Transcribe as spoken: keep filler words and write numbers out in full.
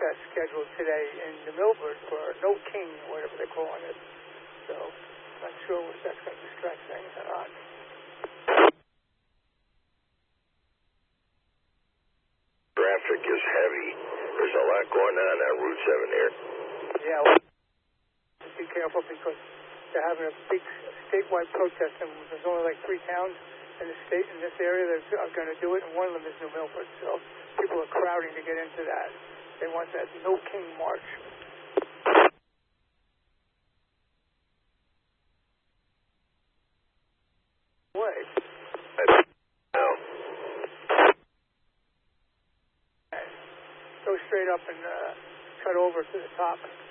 protest scheduled today in New Milford for No King, whatever they're calling it. So I'm not sure if that's going to distract things or not. Traffic is heavy. There's a lot going on on Route seven here. Yeah, well, be careful because they're having a big statewide protest, and there's only like three towns in the state in this area that are going to do it, and one of them is New Milford. So people are crowding to get into that. They want that No King March. Way. No. Go straight up and uh, cut over to the top.